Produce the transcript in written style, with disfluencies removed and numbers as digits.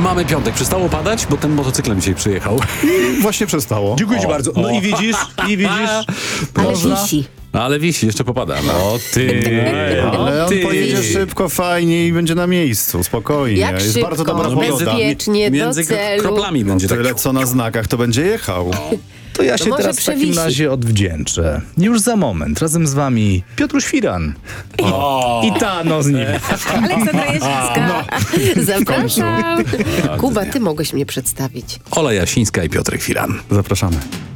Mamy piątek. Przestało padać, bo ten motocyklem dzisiaj przyjechał. Właśnie przestało. Dziękuję ci bardzo. No i widzisz, Ale można. wisi. Ale wisi, jeszcze popada. No ty. Ale on pojedzie szybko, fajnie i będzie na miejscu, spokojnie. Jak Jest szybko, bardzo dobra pogoda. bezpiecznie, do Między celu. kroplami będzie tak. Tyle co na znakach, to będzie jechał. To ja się może teraz w takim przewisi. razie odwdzięczę. Już za moment. Razem z wami Piotr Świran. I Tano z nim. Aleksandra Jasińska. Zapraszam. Kuba, ty mogłeś mnie przedstawić. Ola Jasińska i Piotrek Firan. Zapraszamy.